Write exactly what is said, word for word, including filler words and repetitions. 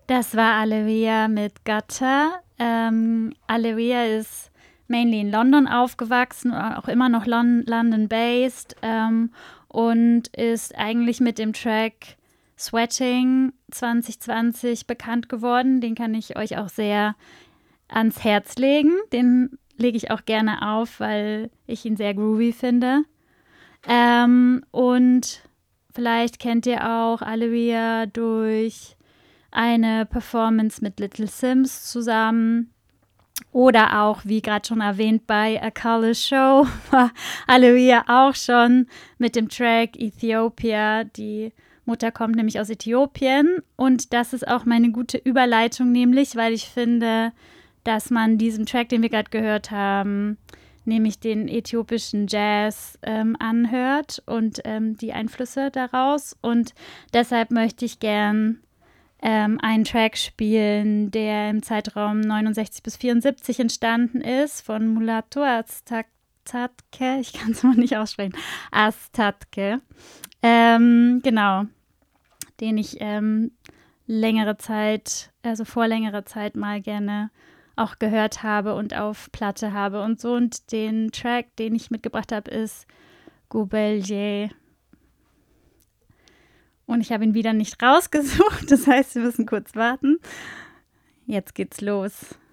Das war Alegria mit Gutter. Ähm, Alegria ist mainly in London aufgewachsen, auch immer noch Lon- London-based ähm, und ist eigentlich mit dem Track Sweating zwanzig zwanzig bekannt geworden. Den kann ich euch auch sehr ans Herz legen. Den lege ich auch gerne auf, weil ich ihn sehr groovy finde. Ähm, und vielleicht kennt ihr auch Alegria durch eine Performance mit Little Sims zusammen. Oder auch, wie gerade schon erwähnt, bei A Color Show war Alegria auch schon mit dem Track Ethiopia. Die Mutter kommt nämlich aus Äthiopien. Und das ist auch meine gute Überleitung, nämlich, weil ich finde, dass man diesen Track, den wir gerade gehört haben, nämlich den äthiopischen Jazz ähm, anhört und ähm, die Einflüsse daraus. Und deshalb möchte ich gern ähm, einen Track spielen, der im Zeitraum neunundsechzig bis vierundsiebzig entstanden ist, von Mulatu Astatke. Ich kann es noch nicht aussprechen. Astatke. Ähm, genau. Den ich ähm, längere Zeit, also vor längerer Zeit mal gerne auch gehört habe und auf Platte habe und so. Und den Track, den ich mitgebracht habe, ist Gubelje. Und ich habe ihn wieder nicht rausgesucht. Das heißt, wir müssen kurz warten. Jetzt geht's los.